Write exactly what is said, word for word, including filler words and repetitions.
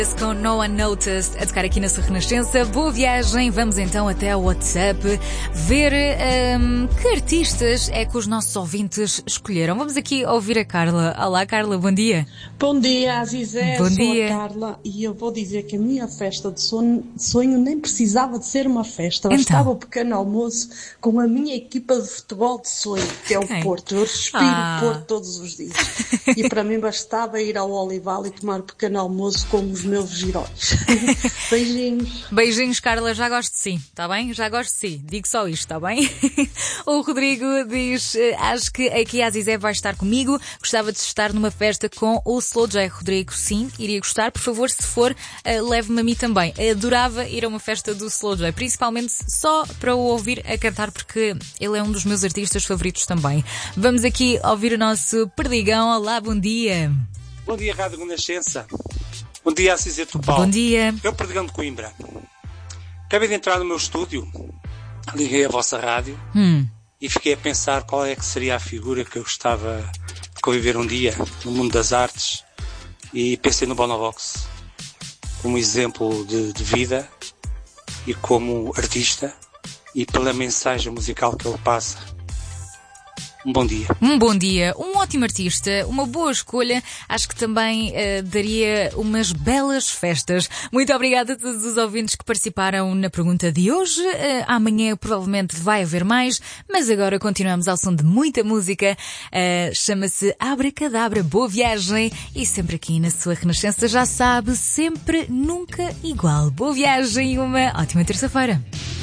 Com No One Noticed a tocar aqui na sua Renascença. Boa viagem, vamos então até ao WhatsApp ver um, que artistas é que os nossos ouvintes escolheram. Vamos aqui ouvir a Carla. Olá Carla, bom dia. Bom dia, Azizé, bom sou dia. a Carla e eu vou dizer que a minha festa de sonho, sonho nem precisava de ser uma festa. Eu então. estava ao pequeno almoço com a minha equipa de futebol de sonho, que é o okay. Porto. Eu respiro ah. o Porto todos os dias. E para mim bastava ir ao Olival e tomar pequeno almoço com os meus heróis. Beijinhos. Beijinhos, Carla, já gosto de si, está bem? Já gosto de si, digo só isto, está bem? O Rodrigo diz, acho que aqui a Azizé vai estar comigo, gostava de estar numa festa com o Slow J. Rodrigo, sim, iria gostar, por favor, se for, uh, leve-me a mim também. Adorava ir a uma festa do Slow J, principalmente só para o ouvir a cantar, porque ele é um dos meus artistas favoritos também. Vamos aqui ouvir o nosso Perdigão. Olá, bom dia. Bom dia, Rádio Renascença. Bom dia, Azizé Topal. Bom dia. Eu, Perdigão de Coimbra. Acabei de entrar no meu estúdio, liguei a vossa rádio hum. e fiquei a pensar qual é que seria a figura que eu gostava de conviver um dia no mundo das artes, e pensei no Bonovox como exemplo de, de vida e como artista e pela mensagem musical que ele passa. Um bom dia. Um bom dia, um ótimo artista, uma boa escolha, acho que também uh, daria umas belas festas. Muito obrigada a todos os ouvintes que participaram na pergunta de hoje. Uh, amanhã provavelmente vai haver mais, mas agora continuamos ao som de muita música. Uh, chama-se Abracadabra, boa viagem e sempre aqui na sua Renascença, já sabe, sempre, nunca igual. Boa viagem e uma ótima terça-feira.